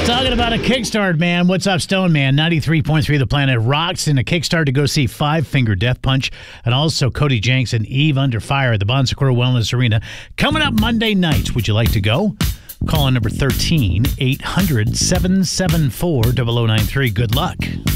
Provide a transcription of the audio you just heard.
Talking about a Kickstart, man. What's up, Stone Man? 93.3 The Planet rocks in a Kickstart to go see Five Finger Death Punch and also Cody Jenks and Eve Under Fire at the Bon Secours Wellness Arena. Coming up Monday nights. Would you like to go? Call on number 13, 800-774-0093. Good luck.